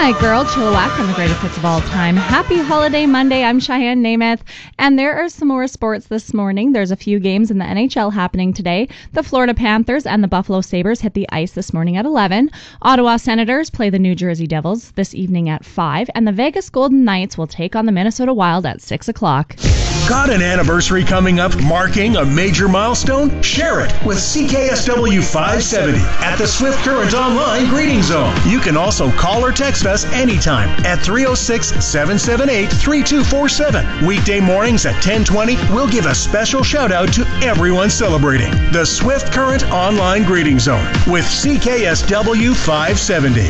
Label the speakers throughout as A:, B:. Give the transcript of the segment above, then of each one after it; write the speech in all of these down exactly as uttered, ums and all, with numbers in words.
A: My Girl, Chilliwack, on the greatest hits of all time. Happy Holiday Monday. I'm Cheyenne Namath, and there are some more sports this morning. There's a few games in the N H L happening today. The Florida Panthers and the Buffalo Sabres hit the ice this morning at eleven. Ottawa Senators play the New Jersey Devils this evening at five, and the Vegas Golden Knights will take on the Minnesota Wild at six o'clock.
B: Got an anniversary coming up marking a major milestone? Share it with C K S W five seventy at the Swift Current Online Greeting Zone. You can also call or text us anytime at three oh six, seven seven eight, three two four seven. Weekday mornings at ten twenty, we'll give a special shout out to everyone celebrating the Swift Current Online Greeting Zone with C K S W five seventy.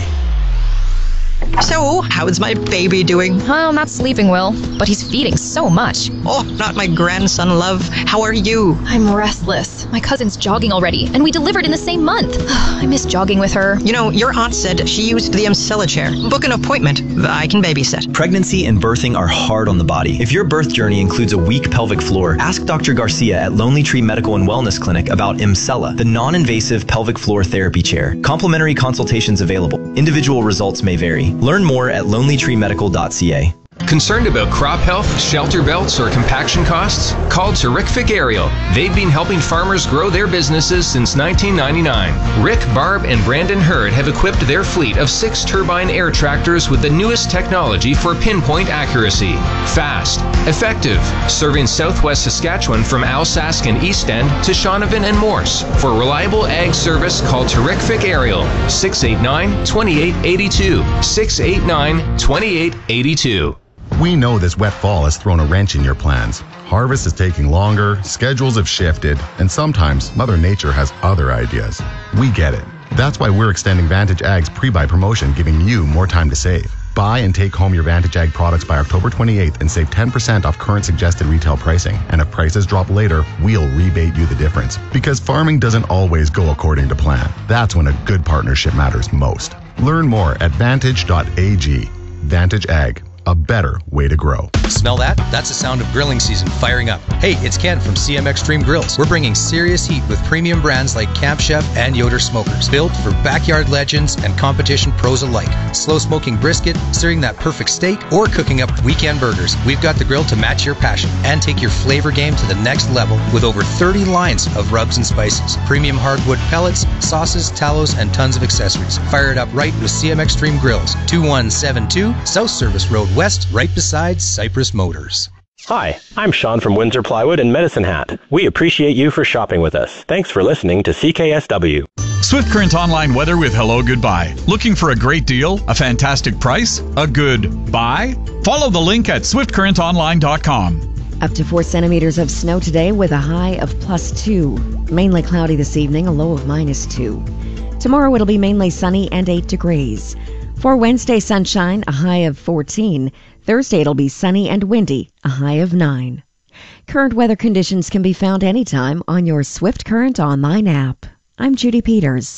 C: So, how's my baby doing?
D: Oh, not sleeping well, but he's feeding so much.
C: Oh, not my grandson, love. How are you?
D: I'm restless. My cousin's jogging already, and we delivered in the same month. I miss jogging with her.
C: You know, your aunt said she used the Emsella chair. Book an appointment. I can babysit.
E: Pregnancy and birthing are hard on the body. If your birth journey includes a weak pelvic floor, ask Doctor Garcia at Lonely Tree Medical and Wellness Clinic about Emsella, the non-invasive pelvic floor therapy chair. Complimentary consultations available. Individual results may vary. Learn more at lonely tree medical dot c a.
F: Concerned about crop health, shelter belts, or compaction costs? Call Terrific Aerial. They've been helping farmers grow their businesses since nineteen ninety-nine. Rick, Barb, and Brandon Hurd have equipped their fleet of six turbine air tractors with the newest technology for pinpoint accuracy. Fast, effective, serving southwest Saskatchewan from Alsask and East End to Shaunavon and Morse. For reliable ag service, call Terrific Aerial, six eight nine, two eight eight two, six eight nine, two eight eight two.
G: We know this wet fall has thrown a wrench in your plans. Harvest is taking longer, schedules have shifted, and sometimes Mother Nature has other ideas. We get it. That's why we're extending Vantage Ag's pre-buy promotion, giving you more time to save. Buy and take home your Vantage Ag products by October twenty-eighth and save ten percent off current suggested retail pricing. And if prices drop later, we'll rebate you the difference. Because farming doesn't always go according to plan. That's when a good partnership matters most. Learn more at vantage dot a g. Vantage Ag. A better way to grow.
H: Smell that? That's the sound of grilling season firing up. Hey, it's Ken from C M Extreme Grills. We're bringing serious heat with premium brands like Camp Chef and Yoder Smokers, built for backyard legends and competition pros alike. Slow smoking brisket, searing that perfect steak, or cooking up weekend burgers. We've got the grill to match your passion and take your flavor game to the next level with over thirty lines of rubs and spices, premium hardwood pellets, sauces, tallows, and tons of accessories. Fire it up right with C M Extreme Grills, two one seven two South Service Road West, right beside Cypress Motors.
I: Hi, I'm Sean from Windsor Plywood and Medicine Hat. We appreciate you for shopping with us. Thanks for listening to C K S W.
J: Swift Current Online weather with Hello Goodbye. Looking for a great deal, a fantastic price, a good buy? Follow the link at swift current online dot com.
K: Up to four centimeters of snow today with a high of plus two. Mainly cloudy this evening, a low of minus two. Tomorrow it'll be mainly sunny and eight degrees. For Wednesday, sunshine, a high of fourteen. Thursday, it'll be sunny and windy, a high of nine. Current weather conditions can be found anytime on your Swift Current Online app. I'm Judy Peters.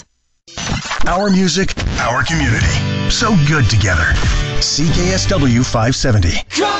B: Our music, our community. So good together. C K S W five seventy.